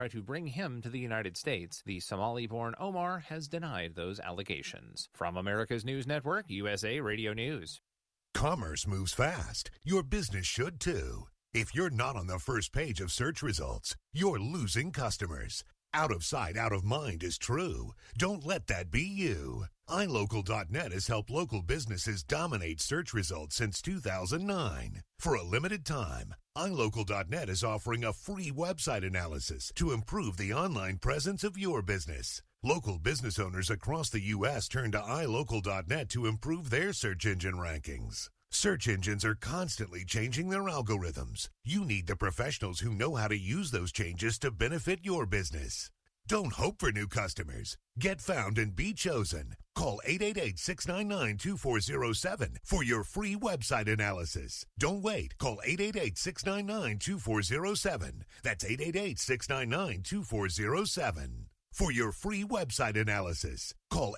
to bring him to the United States. The Somali-born Omar has denied those allegations. From America's News Network, USA Radio News. Commerce moves fast. Your business should too. If you're not on the first page of search results, you're losing customers. Out of sight, out of mind is true. Don't let that be you. iLocal.net has helped local businesses dominate search results since 2009. For a limited time, iLocal.net is offering a free website analysis to improve the online presence of your business. Local business owners across the U.S. turn to iLocal.net to improve their search engine rankings. Search engines are constantly changing their algorithms. You need the professionals who know how to use those changes to benefit your business. Don't hope for new customers. Get found and be chosen. Call 888-699-2407 for your free website analysis. Don't wait. Call 888-699-2407. That's 888-699-2407. For your free website analysis, call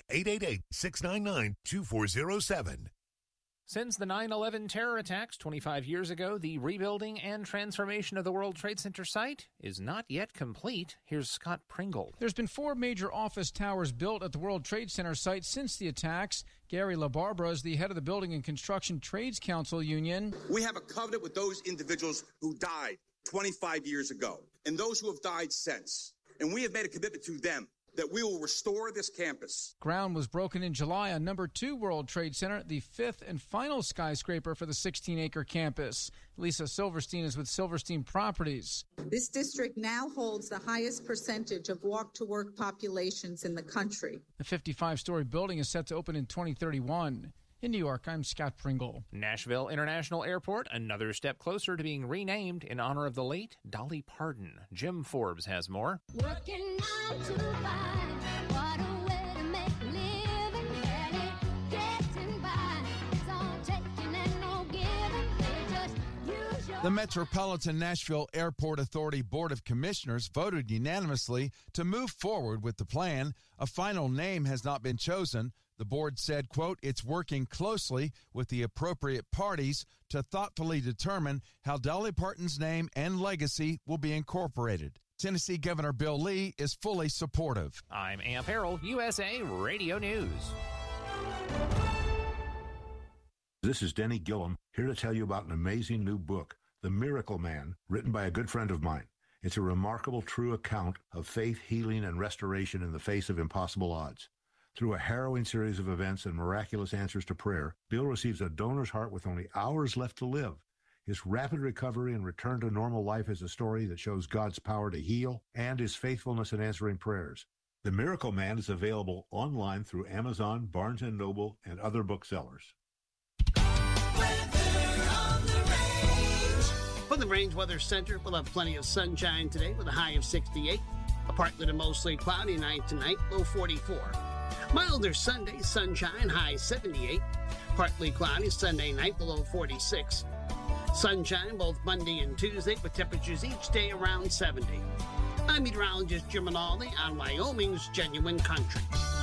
888-699-2407. Since the 9/11 terror attacks 25 years ago, the rebuilding and transformation of the World Trade Center site is not yet complete. Here's Scott Pringle. There's been 4 major office towers built at the World Trade Center site since the attacks. Gary LaBarbera is the head of the Building and Construction Trades Council Union. We have a covenant with those individuals who died 25 years ago and those who have died since. And we have made a commitment to them that we will restore this campus. Ground was broken in July on number 2 World Trade Center, the 5th and final skyscraper for the 16-acre campus. Lisa Silverstein is with Silverstein Properties. This district now holds the highest percentage of walk-to-work populations in the country. The 55-story building is set to open in 2031. In New York, I'm Scott Pringle. Nashville International Airport, another step closer to being renamed in honor of the late Dolly Parton. Jim Forbes has more. Working 9 to 5, what a way to make a living, barely getting by. It's all taking and no giving, they just use your... The Metropolitan Nashville Airport Authority Board of Commissioners voted unanimously to move forward with the plan. A final name has not been chosen. The board said, quote, it's working closely with the appropriate parties to thoughtfully determine how Dolly Parton's name and legacy will be incorporated. Tennessee Governor Bill Lee is fully supportive. I'm Amp Harold, USA Radio News. This is Denny Gillum, here to tell you about an amazing new book, The Miracle Man, written by a good friend of mine. It's a remarkable, true account of faith, healing, and restoration in the face of impossible odds. Through a harrowing series of events and miraculous answers to prayer, Bill receives a donor's heart with only hours left to live. His rapid recovery and return to normal life is a story that shows God's power to heal and his faithfulness in answering prayers. The Miracle Man is available online through Amazon, Barnes & Noble, and other booksellers. From the Range Weather Center, we'll have plenty of sunshine today with a high of 68. A partly to mostly cloudy night tonight, low 44. Milder Sunday, sunshine, high 78. Partly cloudy Sunday night, below 46. Sunshine both Monday and Tuesday with temperatures each day around 70. I'm meteorologist Jim Minaldi on Wyoming's Genuine Country.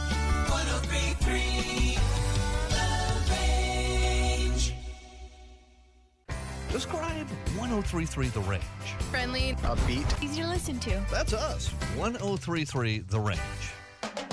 103.3 The Range. Describe 103.3 The Range. Friendly, upbeat, easy to listen to. That's us. 103.3 The Range.